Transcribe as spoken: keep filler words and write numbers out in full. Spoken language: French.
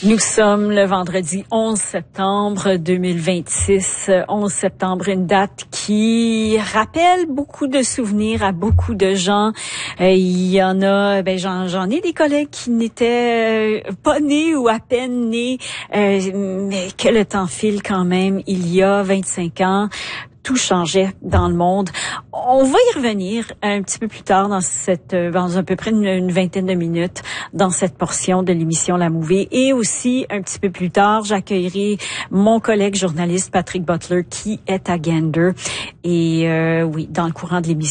Nous sommes le vendredi onze septembre deux mille vingt-six. onze septembre, une date qui rappelle beaucoup de souvenirs à beaucoup de gens. Euh, il y en a, ben j'en, j'en ai des collègues qui n'étaient euh, pas nés ou à peine nés, euh, mais que le temps file quand même. Il y a vingt-cinq ans, tout changeait dans le monde. On va y revenir un petit peu plus tard dans cette, dans à peu près une, une vingtaine de minutes dans cette portion de l'émission La Mouvée. Et aussi, un petit peu plus tard, j'accueillerai mon collègue journaliste Patrick Butler qui est à Gander. Et euh, oui, dans le courant de l'émission,